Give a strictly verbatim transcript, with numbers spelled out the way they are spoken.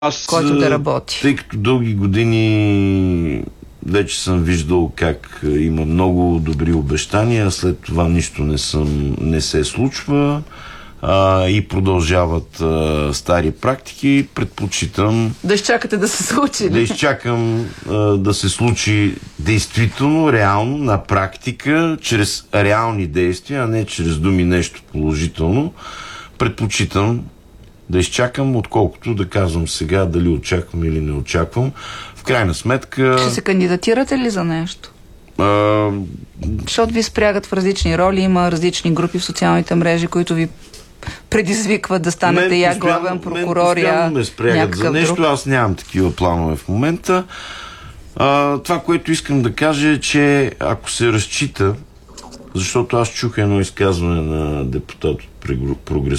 Аз, който да работи. Тъй като дълги години вече съм виждал как има много добри обещания, след това нищо не, съм, не се случва а, и продължават а, стари практики, предпочитам да изчакате да се случи. Да изчакам а, да се случи действително, реално, на практика, чрез реални действия, а не чрез думи нещо положително. Предпочитам да изчакам, отколкото да казвам сега дали очаквам или не очаквам. В крайна сметка... Ще се кандидатирате ли за нещо? А... Защото ви спрягат в различни роли, има различни групи в социалните мрежи, които ви предизвикват да станете я главен прокурор, я ме спрягат за нещо. друг. Аз нямам такива планове в момента. А, това, което искам да кажа е, че ако се разчита, защото аз чух едно изказване на депутат от Прогресивния